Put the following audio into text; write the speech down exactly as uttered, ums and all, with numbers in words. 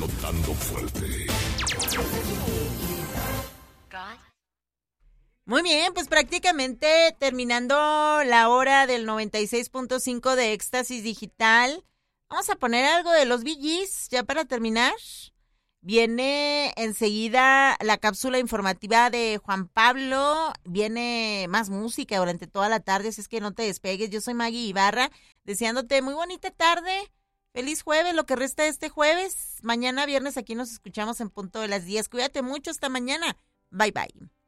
Explotando fuerte. Muy bien, pues prácticamente terminando la hora del noventa y seis punto cinco de Éxtasis Digital. Vamos a poner algo de los Bee Gees ya para terminar. Viene enseguida la cápsula informativa de Juan Pablo. Viene más música durante toda la tarde, así es que no te despegues. Yo soy Maggie Ibarra, deseándote muy bonita tarde. Feliz jueves, lo que resta de este jueves. Mañana viernes aquí nos escuchamos en punto de las diez. Cuídate mucho, hasta mañana. Bye, bye.